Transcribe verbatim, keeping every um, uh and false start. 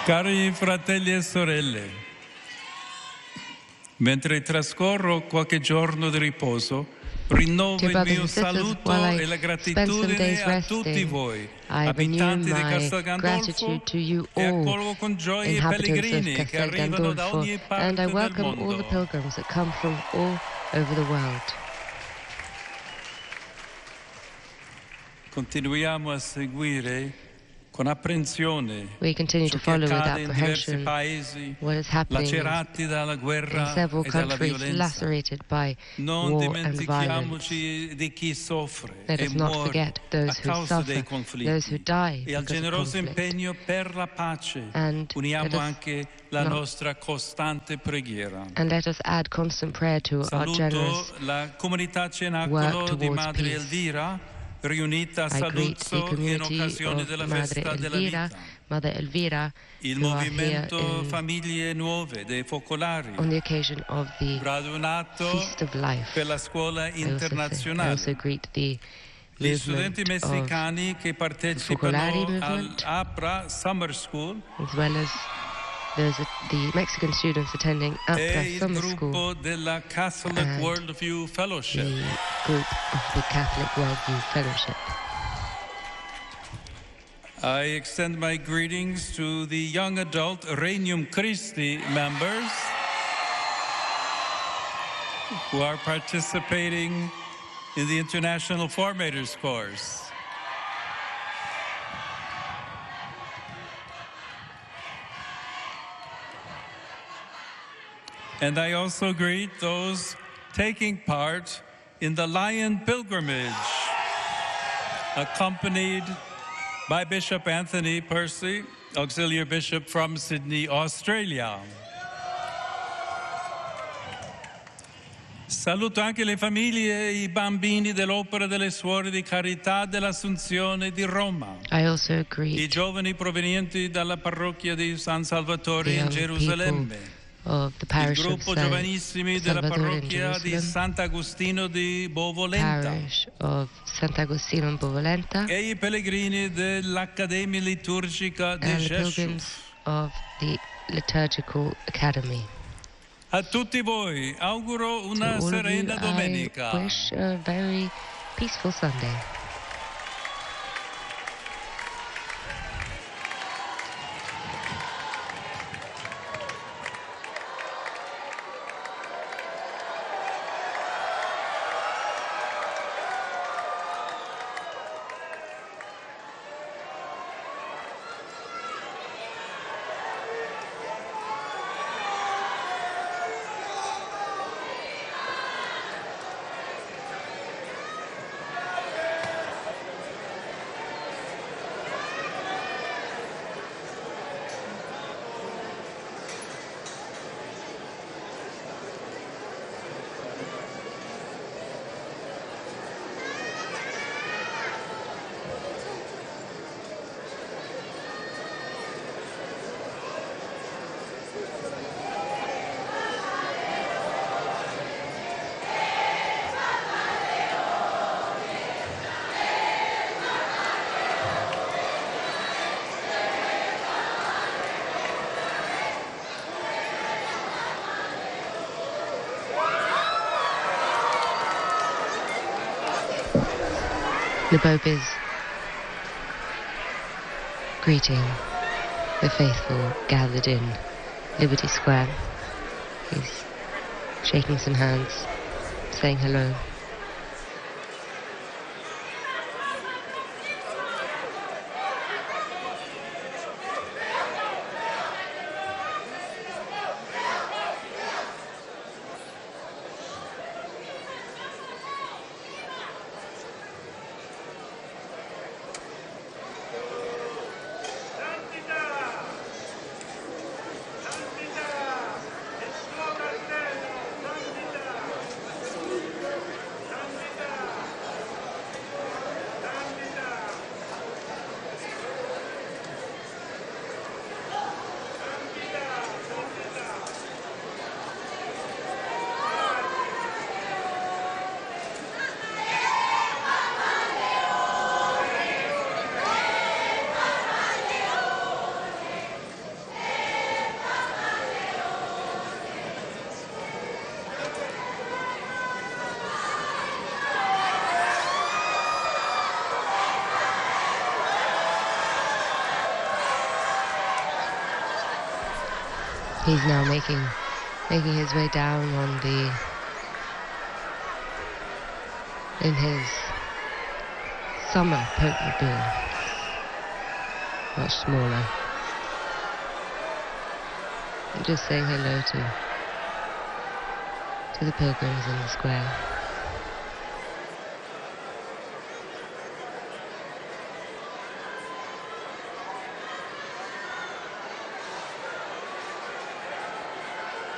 Cari fratelli e sorelle, mentre trascorro qualche giorno di riposo, rinnovo il mio saluto e la gratitudine a tutti voi, abitanti di Castel Gandolfo, e accolgo con gioia i pellegrini che arrivano da ogni parte del mondo. Continuiamo a seguire con apprensione We continue to follow with apprehension paesi, what is happening lacerati dalla in guerra several e dalla countries violenza. lacerated by Non war and violence. dimentichiamoci di chi soffre Let e us not muore forget a those who causa dei suffer, conflitti those who die e al because of generoso conflict. impegno per la pace. And Uniamo let us anche la not- nostra costante preghiera. And let us add constant prayer to our Saluto generous la comunità work Cenacolo di towards Madre peace. Elvira, riunita a I greet the Saluzzo in community occasione of della Madre festa della Elvira, vita. Mother Elvira, Il who are here movimento in, Famiglie Nuove dei Focolari, on the occasion of the radunato Feast of Life. per la scuola I also, say, I internazionale. also greet the Gli studenti movement of, messicani che Focolari partecipano al movement. APRA Summer School as well as there's a, the Mexican students attending e APRA il Summer School, gruppo della Catholic and Worldview Fellowship. the group of the Catholic Worldview Fellowship. I extend my greetings to the young adult Regnum Christi members who are participating in the International Formators course. And I also greet those taking part in the Lion Pilgrimage, accompanied by Bishop Anthony Percy, Auxiliary Bishop from Sydney, Australia. Saluto anche le famiglie e i bambini dell'Opera delle Suore di Carità dell'Assunzione di Roma, I also i greet giovani provenienti dalla parrocchia di San Salvatore the in young Gerusalemme, people of the il parish of gruppo San giovanissimi della Salvatore in parrocchia di Jerusalem, Sant'Agostino di Bovolenta parish of Sant'Agostino in Bovolenta, e i pellegrini dell'Accademia Liturgica di and the Gesù. pilgrims of the Liturgical Academy. A tutti voi auguro To una all of you, serena domenica. I wish a very peaceful Sunday. The Pope is greeting the faithful gathered in Liberty Square. He's shaking some hands, saying hello. He's now making making his way down on the in his summer Pope-mobile, much smaller. I'm just saying hello to to the pilgrims in the square.